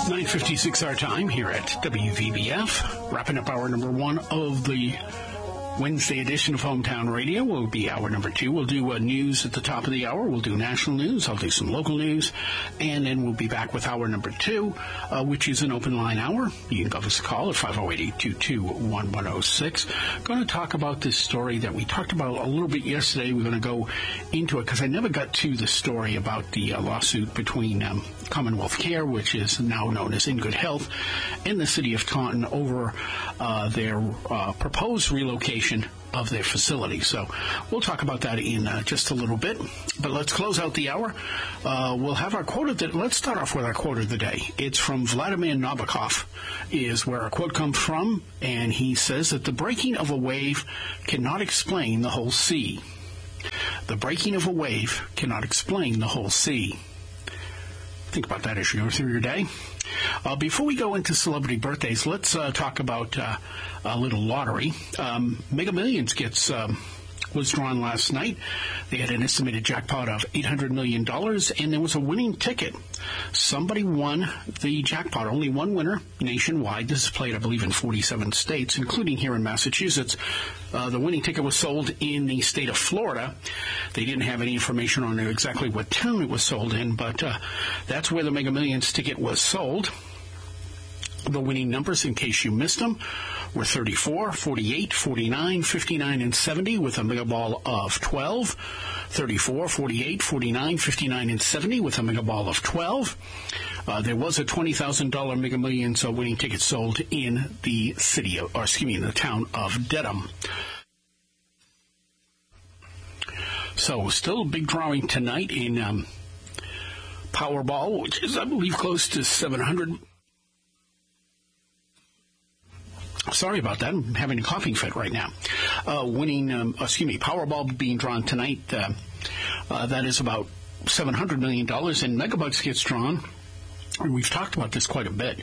9:56 our time here at WVBF. Wrapping up hour number one of the Wednesday edition of Hometown Radio. Will be hour number two. We'll do news at the top of the hour. We'll do national news. I'll do some local news. And then we'll be back with hour number two, which is an open line hour. You can give us a call at 508-822-1106. Going to talk about this story that we talked about a little bit yesterday. We're going to go into it because I never got to the story about the lawsuit between Commonwealth Care, which is now known as In Good Health, and the city of Taunton over their proposed relocation of their facility. So we'll talk about that in just a little bit. But let's close out the hour. We'll have our quote of the... Let's start off with our quote of the day. It's from Vladimir Nabokov, is where our quote comes from, and he says that the breaking of a wave cannot explain the whole sea. The breaking of a wave cannot explain the whole sea. Think about that as you go through your day. Before we go into celebrity birthdays, let's talk about a little lottery. Mega Millions was drawn last night. They had an estimated jackpot of $800 million, and there was a winning ticket. Somebody won the jackpot. Only one winner nationwide. This is played, I believe, in 47 states, including here in Massachusetts. The winning ticket was sold in the state of Florida. They didn't have any information on exactly what town it was sold in, but that's where the Mega Millions ticket was sold. The winning numbers, in case you missed them, were 34, 48, 49, 59, and 70 with a mega ball of 12. 34, 48, 49, 59, and 70 with a mega ball of 12. There was a $20,000 Mega Millions winning ticket sold in the in the town of Dedham. So still a big drawing tonight in Powerball, which is, I believe, close to 700. Sorry about that. I'm having a coughing fit right now. Powerball being drawn tonight. That is about $700 million, and Megabucks gets drawn. And we've talked about this quite a bit.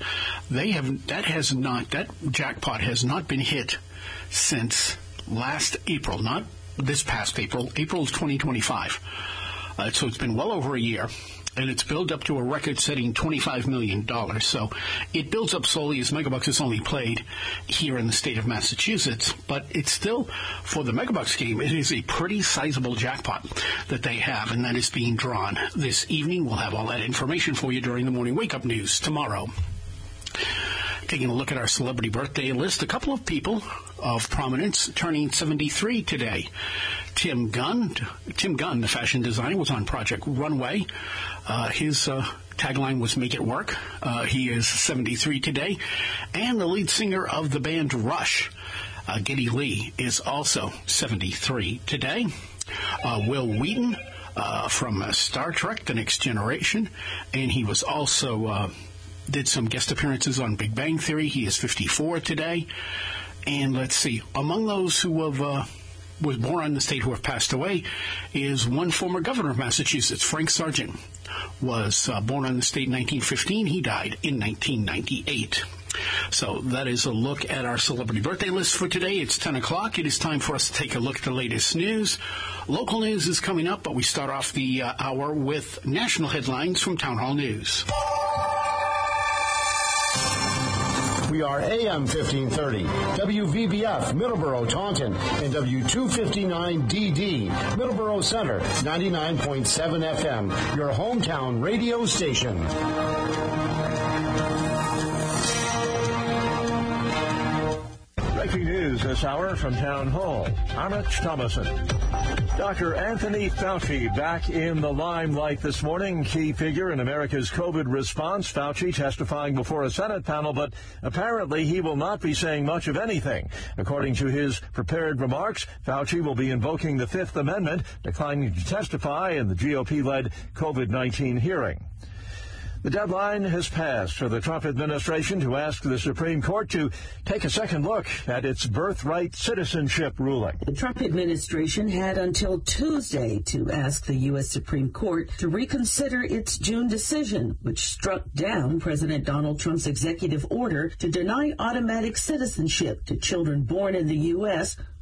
That jackpot has not been hit since last April, not this past April of 2025. So it's been well over a year. And it's built up to a record-setting $25 million. So it builds up slowly as Megabucks is only played here in the state of Massachusetts. But it's still, for the Megabucks game, it is a pretty sizable jackpot that they have, and that is being drawn this evening. We'll have all that information for you during the morning wake-up news tomorrow. Taking a look at our celebrity birthday list, a couple of people of prominence turning 73 today. Tim Gunn, the fashion designer, was on Project Runway. His tagline was "Make It Work." He is 73 today. And the lead singer of the band Rush, Geddy Lee, is also 73 today. Will Wheaton from Star Trek: The Next Generation, and he was also did some guest appearances on Big Bang Theory. He is 54 today. And let's see, among those who was born in the state who have passed away is one former governor of Massachusetts, Frank Sargent, was born in the state in 1915. He died in 1998. So that is a look at our celebrity birthday list for today. It's 10 o'clock. It is time for us to take a look at the latest news. Local news is coming up, but we start off the hour with national headlines from Town Hall News. We are AM 1530, WVBF, Middleborough, Taunton, and W259DD, Middleborough Center, 99.7 FM, your hometown radio station. Breaking news this hour from Town Hall. I'm Rich Thomason. Dr. Anthony Fauci back in the limelight this morning. Key figure in America's COVID response. Fauci testifying before a Senate panel, but apparently he will not be saying much of anything. According to his prepared remarks, Fauci will be invoking the Fifth Amendment, declining to testify in the GOP-led COVID-19 hearing. The deadline has passed for the Trump administration to ask the Supreme Court to take a second look at its birthright citizenship ruling. The Trump administration had until Tuesday to ask the U.S. Supreme Court to reconsider its June decision, which struck down President Donald Trump's executive order to deny automatic citizenship to children born in the U.S.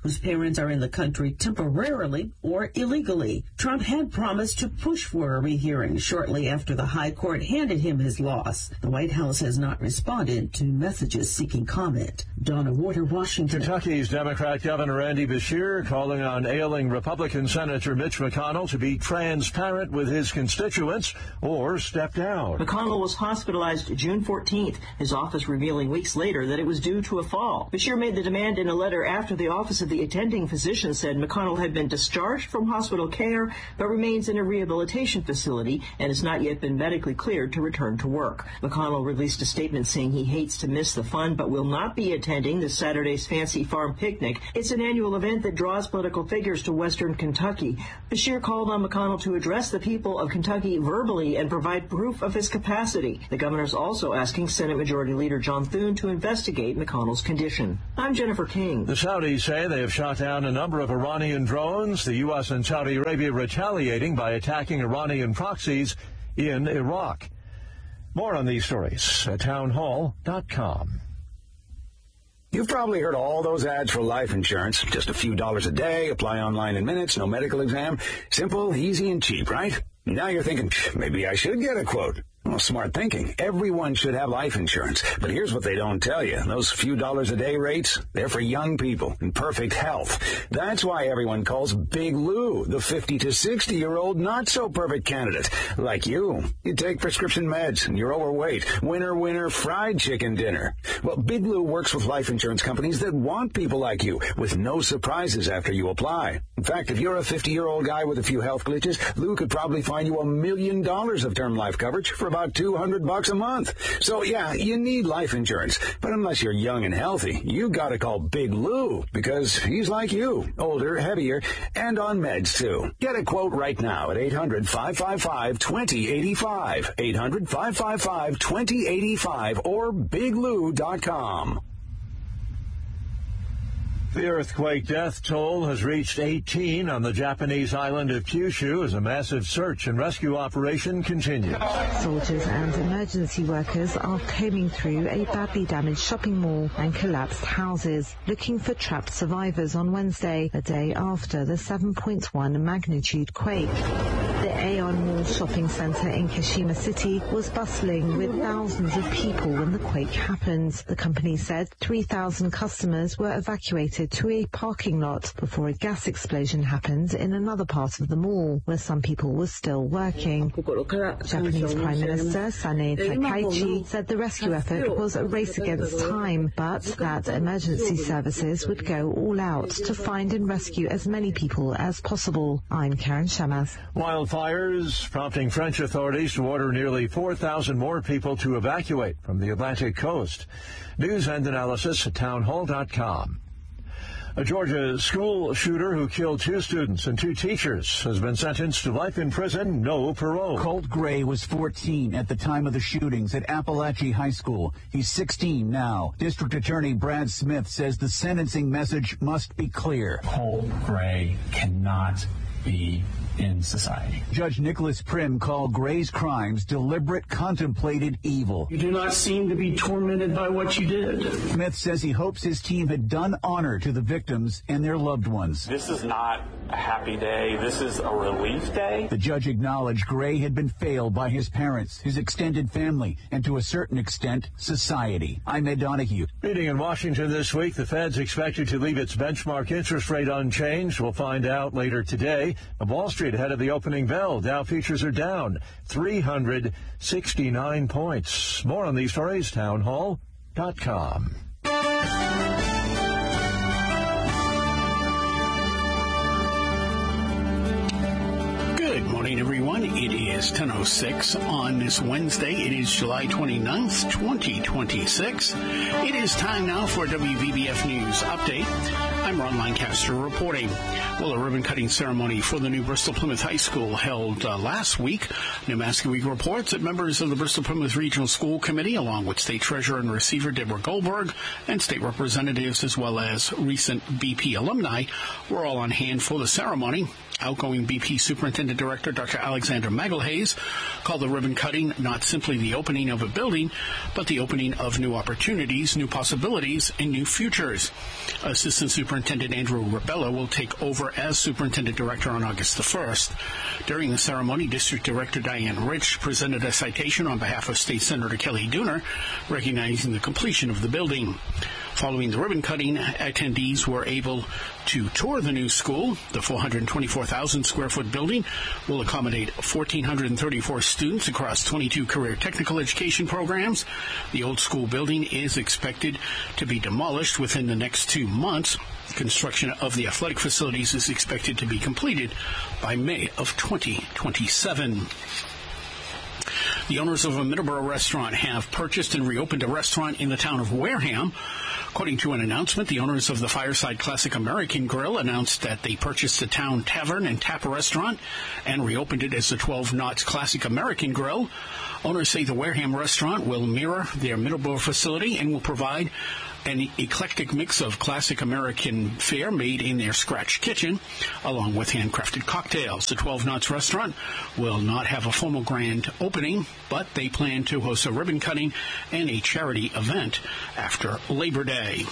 whose parents are in the country temporarily or illegally. Trump had promised to push for a rehearing shortly after the high court handed him his loss. The White House has not responded to messages seeking comment. Donna Warder, Washington. Kentucky's Democrat Governor Andy Beshear calling on ailing Republican Senator Mitch McConnell to be transparent with his constituents or step down. McConnell was hospitalized June 14th, his office revealing weeks later that it was due to a fall. Beshear made the demand in a letter after the office of the attending physician said McConnell had been discharged from hospital care but remains in a rehabilitation facility and has not yet been medically cleared to return to work. McConnell released a statement saying he hates to miss the fun but will not be attending this Saturday's Fancy Farm Picnic. It's an annual event that draws political figures to western Kentucky. Beshear called on McConnell to address the people of Kentucky verbally and provide proof of his capacity. The governor's also asking Senate Majority Leader John Thune to investigate McConnell's condition. I'm Jennifer King. The Saudis say they have shot down a number of Iranian drones, the U.S. and Saudi Arabia retaliating by attacking Iranian proxies in Iraq. More on these stories at townhall.com. You've probably heard all those ads for life insurance. Just a few dollars a day, apply online in minutes, no medical exam. Simple, easy, and cheap, right? Now you're thinking, maybe I should get a quote. Well, smart thinking. Everyone should have life insurance. But here's what they don't tell you. Those few dollars a day rates, they're for young people in perfect health. That's why everyone calls Big Lou the 50 to 60-year-old not-so-perfect candidate. Like you. You take prescription meds and you're overweight. Winner, fried chicken dinner. Well, Big Lou works with life insurance companies that want people like you with no surprises after you apply. In fact, if you're a 50-year-old guy with a few health glitches, Lou could probably find you $1 million of term life coverage for about $200 a month. So yeah, you need life insurance. But unless you're young and healthy, you gotta call Big Lou because he's like you, older, heavier, and on meds too. Get a quote right now at 800-555-2085. 800-555-2085 or biglou.com. The earthquake death toll has reached 18 on the Japanese island of Kyushu as a massive search and rescue operation continues. Soldiers and emergency workers are combing through a badly damaged shopping mall and collapsed houses, looking for trapped survivors on Wednesday, a day after the 7.1 magnitude quake. The Aeon Mall shopping centre in Kashima City was bustling with thousands of people when the quake happened. The company said 3,000 customers were evacuated to a parking lot before a gas explosion happened in another part of the mall where some people were still working. Japanese Prime Minister Sanae Takaichi said the rescue effort was a race against time, but that emergency services would go all out to find and rescue as many people as possible. I'm Karen Shamas. Wildfires prompting French authorities to order nearly 4,000 more people to evacuate from the Atlantic coast. News and analysis at townhall.com. A Georgia school shooter who killed 2 students and 2 teachers has been sentenced to life in prison, no parole. Colt Gray was 14 at the time of the shootings at Appalachia High School. He's 16 now. District Attorney Brad Smith says the sentencing message must be clear. Colt Gray cannot be in society. Judge Nicholas Prim called Gray's crimes deliberate, contemplated evil. You do not seem to be tormented by what you did. Smith says he hopes his team had done honor to the victims and their loved ones. This is not a happy day. This is a relief day. The judge acknowledged Gray had been failed by his parents, his extended family, and to a certain extent, society. I'm Ed Donahue. Meeting in Washington this week, the Fed's expected to leave its benchmark interest rate unchanged. We'll find out later today. Wall Street ahead of the opening bell. Dow futures are down 369 points. More on these stories, townhall.com. Good morning, everyone. It is 10:06 on this Wednesday. It is July 29th, 2026. It is time now for a WVBF News Update. I'm Ron Lancaster reporting. Well, a ribbon-cutting ceremony for the new Bristol Plymouth High School held last week. Newmasky Week reports that members of the Bristol Plymouth Regional School Committee, along with State Treasurer and Receiver Deborah Goldberg, and state representatives, as well as recent BP alumni, were all on hand for the ceremony. Outgoing BP Superintendent Director Dr. Alexander Magalhaes call the ribbon cutting not simply the opening of a building, but the opening of new opportunities, new possibilities, and new futures. Assistant Superintendent Andrew Rebella will take over as Superintendent Director on August the 1st. During the ceremony, District Director Diane Rich presented a citation on behalf of State Senator Kelly Dooner, recognizing the completion of the building. Following the ribbon cutting, attendees were able to tour the new school. The 424,000-square-foot building will accommodate 1,434 students across 22 career technical education programs. The old school building is expected to be demolished within the next 2 months. Construction of the athletic facilities is expected to be completed by May of 2027. The owners of a Middleborough restaurant have purchased and reopened a restaurant in the town of Wareham. According to an announcement, the owners of the Fireside Classic American Grill announced that they purchased the Town Tavern and Tap restaurant and reopened it as the 12 Knots Classic American Grill. Owners say the Wareham restaurant will mirror their Middleborough facility and will provide an eclectic mix of classic American fare made in their scratch kitchen, along with handcrafted cocktails. The 12 Knots restaurant will not have a formal grand opening, but they plan to host a ribbon cutting and a charity event after Labor Day.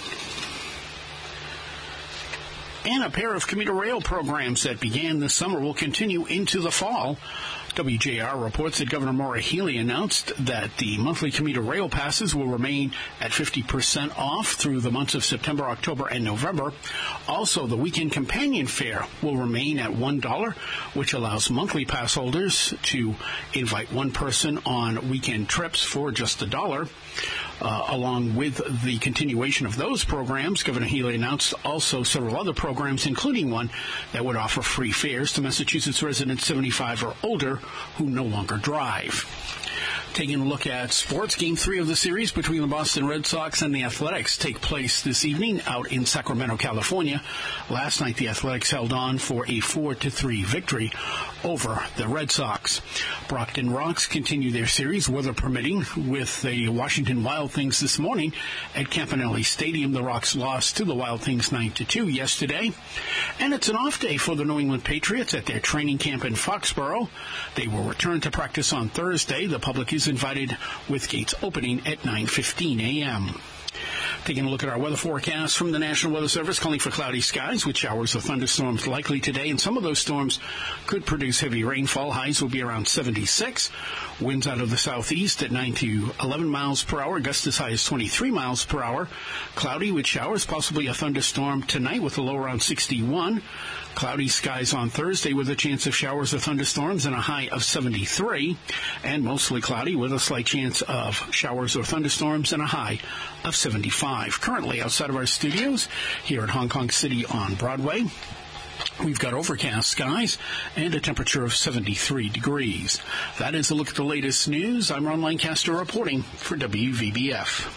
And a pair of commuter rail programs that began this summer will continue into the fall. WJR reports that Governor Maura Healey announced that the monthly commuter rail passes will remain at 50% off through the months of September, October, and November. Also, the weekend companion fare will remain at $1, which allows monthly pass holders to invite one person on weekend trips for just $1. Along with the continuation of those programs, Governor Healey announced also several other programs, including one that would offer free fares to Massachusetts residents 75 or older who no longer drive. Taking a look at sports, Game 3 of the series between the Boston Red Sox and the Athletics take place this evening out in Sacramento, California. Last night, the Athletics held on for a 4-3 victory over the Red Sox. Brockton Rox continue their series, weather permitting, with the Washington Wild Things this morning at Campanelli Stadium. The Rox lost to the Wild Things 9-2 yesterday. And it's an off day for the New England Patriots at their training camp in Foxborough. They will return to practice on Thursday. The public is invited with gates opening at 9:15 a.m. Taking a look at our weather forecast from the National Weather Service, calling for cloudy skies with showers or thunderstorms likely today, and some of those storms could produce heavy rainfall. Highs will be around 76. Winds out of the southeast at 9 to 11 miles per hour, gusts as high as 23 miles per hour. Cloudy with showers, possibly a thunderstorm tonight with a low around 61. Cloudy skies on Thursday with a chance of showers or thunderstorms and a high of 73. And mostly cloudy with a slight chance of showers or thunderstorms and a high of 75. Currently outside of our studios here at Hong Kong City on Broadway, we've got overcast skies and a temperature of 73 degrees. That is a look at the latest news. I'm Ron Lancaster reporting for WVBF.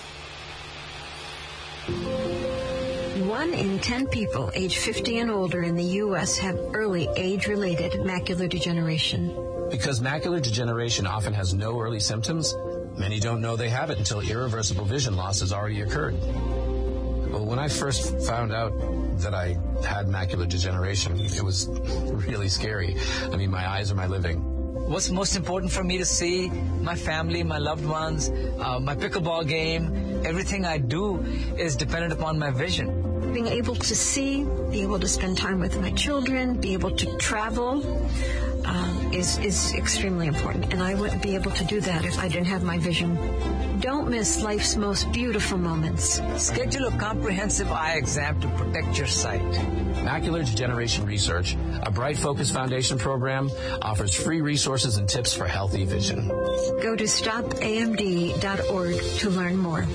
1 in 10 people age 50 and older in the U.S. have early age-related macular degeneration. Because macular degeneration often has no early symptoms, many don't know they have it until irreversible vision loss has already occurred. Well, when I first found out that I had macular degeneration, it was really scary. I mean, my eyes are my living. What's most important for me to see? My family, my loved ones, my pickleball game. Everything I do is dependent upon my vision. Being able to see, be able to spend time with my children, be able to travel is extremely important. And I wouldn't be able to do that if I didn't have my vision. Don't miss life's most beautiful moments. Schedule a comprehensive eye exam to protect your sight. Macular Degeneration Research, a Bright Focus Foundation program, offers free resources and tips for healthy vision. Go to stopamd.org to learn more.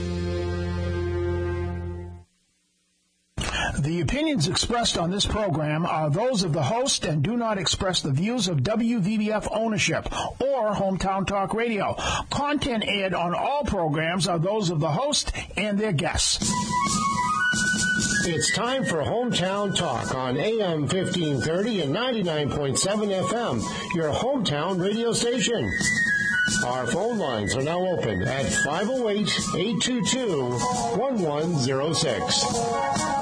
The opinions expressed on this program are those of the host and do not express the views of WVBF ownership or Hometown Talk Radio. Content aired on all programs are those of the host and their guests. It's time for Hometown Talk on AM 1530 and 99.7 FM, your hometown radio station. Our phone lines are now open at 508-822-1106.